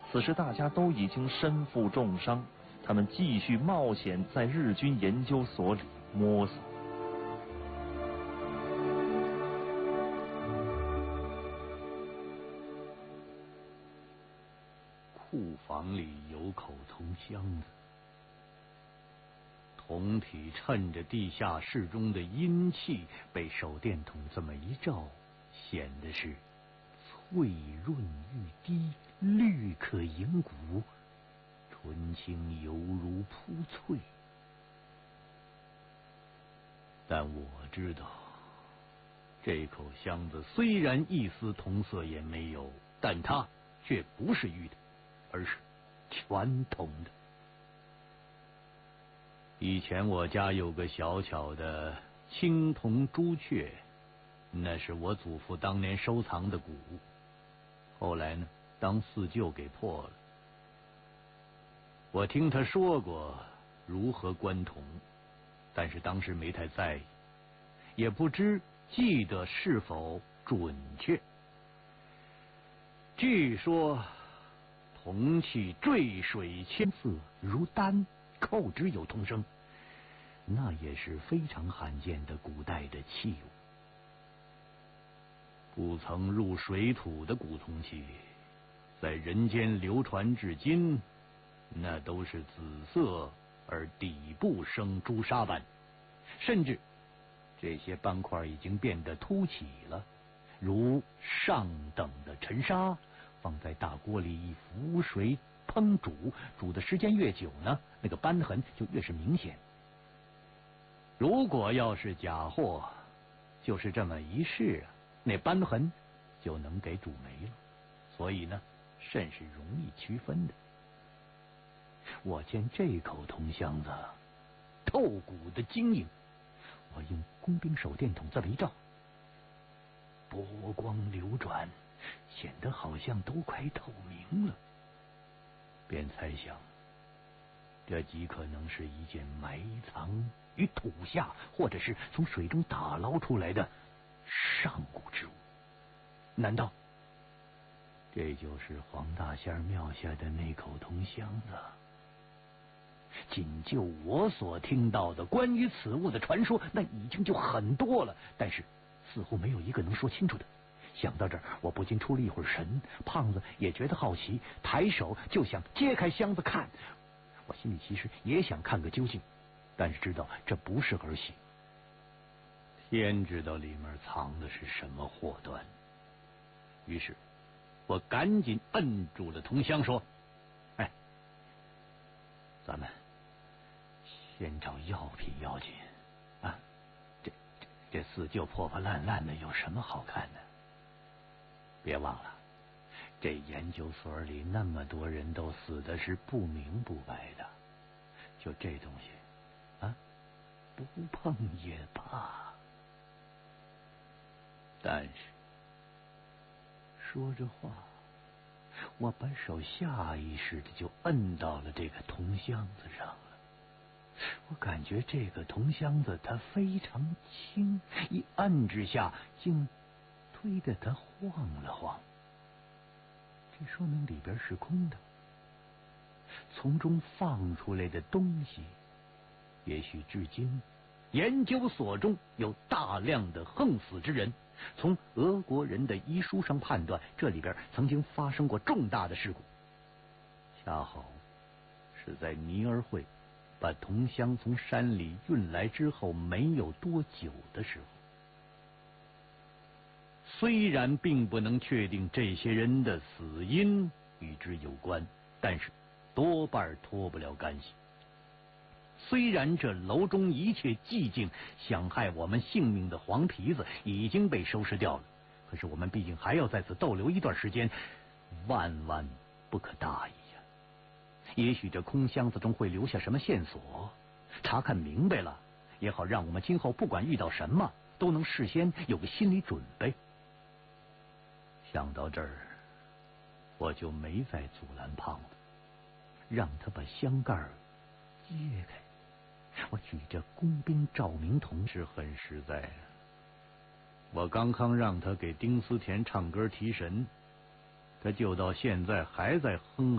此时大家都已经身负重伤，他们继续冒险在日军研究所里摸索。 库房里有口铜箱子，铜体趁着地下室中的阴气被手电筒这么一照，显得是翠润欲滴，绿可盈骨，纯青犹如铺翠。但我知道，这口箱子虽然一丝铜色也没有，但它却不是玉的，而是全铜的。以前我家有个小巧的青铜朱雀，那是我祖父当年收藏的古物，后来呢，当四旧给破了。我听他说过如何关铜，但是当时没太在意，也不知记得是否准确。据说铜器坠水千色如丹，扣之有铜声，那也是非常罕见的古代的器物。不曾入水土的古铜器，在人间流传至今，那都是紫色，而底部生朱砂斑，甚至这些斑块已经变得凸起了，如上等的尘沙，放在大锅里一浮水烹煮，煮的时间越久呢，那个斑痕就越是明显。如果要是假货，就是这么一试啊，那斑痕就能给煮没了，所以呢，甚是容易区分的。我见这口铜箱子透骨的晶莹，我用工兵手电筒这么一照，波光流转，显得好像都快透明了，便猜想，这极可能是一件埋藏于土下，或者是从水中打捞出来的上古之物。难道这就是黄大仙庙下的那口铜箱子？仅就我所听到的关于此物的传说，那已经就很多了，但是似乎没有一个能说清楚的。想到这儿，我不禁出了一会儿神，胖子也觉得好奇，抬手就想揭开箱子看。我心里其实也想看个究竟，但是知道这不是儿戏，天知道里面藏的是什么祸端。于是我赶紧摁住了铜箱，说：“哎，咱们先找药品要紧啊！这四旧破破烂烂的，有什么好看的？别忘了，这研究所里那么多人都死的是不明不白的，就这东西啊，不碰也罢。”但是说着话，我把手下意识的就摁到了这个铜箱子上了。我感觉这个铜箱子它非常轻，一按之下竟推得它晃了晃，这说明里边是空的。从中放出来的东西，也许至今研究所中有大量的横死之人，从俄国人的遗书上判断，这里边曾经发生过重大的事故，恰好是在尼尔会把铜箱从山里运来之后没有多久的时候。虽然并不能确定这些人的死因与之有关，但是多半脱不了干系。虽然这楼中一切寂静，想害我们性命的黄皮子已经被收拾掉了，可是我们毕竟还要在此逗留一段时间，万万不可大意呀。也许这空箱子中会留下什么线索，查看明白了，也好让我们今后不管遇到什么，都能事先有个心理准备。想到这儿，我就没再阻拦胖子，让他把箱盖揭开。我举着工兵照明筒是很实在啊，我刚刚让他给丁思甜唱歌提神，他就到现在还在哼